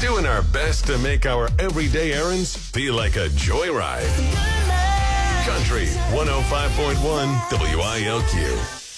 Doing our best to make our everyday errands feel like a joyride. Country 105.1 WILQ.